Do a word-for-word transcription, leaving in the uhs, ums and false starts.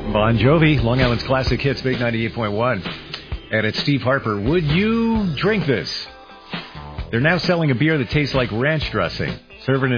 Bon Jovi, Long Island's classic hits, Big ninety-eight point one. And it's Steve Harper. Would you drink this? They're now selling a beer that tastes like ranch dressing. Serving in